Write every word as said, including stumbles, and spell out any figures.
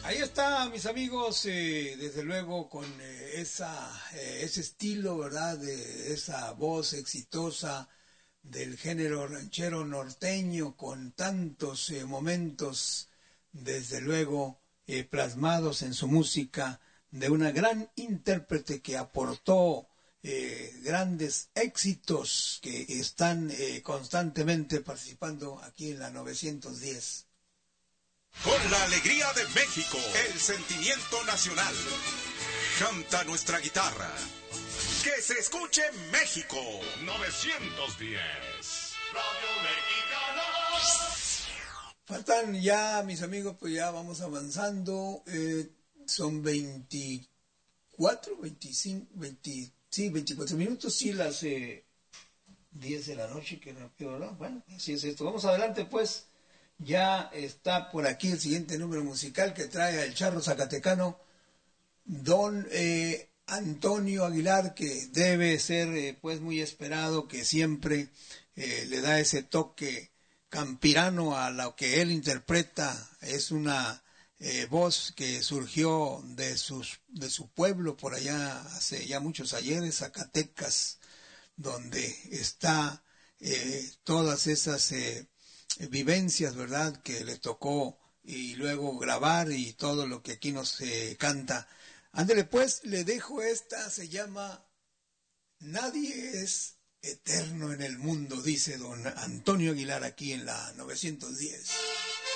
Ahí está, mis amigos, eh, desde luego con eh, esa, eh, ese estilo, ¿verdad? De esa voz exitosa del género ranchero norteño, con tantos eh, momentos, desde luego, eh, plasmados en su música, de una gran intérprete que aportó eh, grandes éxitos que están eh, constantemente participando aquí en la novecientos diez. Con la alegría de México, el sentimiento nacional, canta nuestra guitarra. ¡Que se escuche México! novecientos diez, Radio Mexicana. Faltan ya, mis amigos, pues ya vamos avanzando. Eh, son veinticuatro, veinticinco, veinte, sí, veinticuatro minutos, sí, las eh, diez de la noche, que rápido, ¿verdad? Bueno, así es esto. Vamos adelante, pues. Ya está por aquí el siguiente número musical que trae el charro zacatecano, don eh, Antonio Aguilar, que debe ser eh, pues muy esperado, que siempre eh, le da ese toque campirano a lo que él interpreta. Es una eh, voz que surgió de, sus, de su pueblo por allá hace ya muchos ayeres, Zacatecas, donde está eh, todas esas eh, vivencias, ¿verdad?, que le tocó, y luego grabar y todo lo que aquí nos eh, canta. Ándele pues, le dejo esta, se llama Nadie es eterno en el mundo, dice don Antonio Aguilar aquí en la novecientos diez.